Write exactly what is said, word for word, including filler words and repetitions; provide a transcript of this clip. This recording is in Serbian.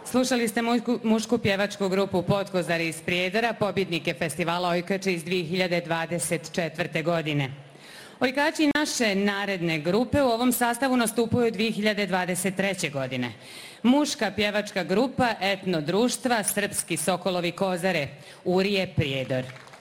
Slušali ste mušku, mušku pjevačku grupu Potkozari iz Prijedora, pobjednike festivala Ojkače iz dvije hiljade dvadeset četvrte. godine. Ojkači naše naredne grupe u ovom sastavu nastupaju dvije hiljade dvadeset treće. godine. Muška pjevačka grupa etno društva Srpski Sokolovi Kozare, Urije Prijedor.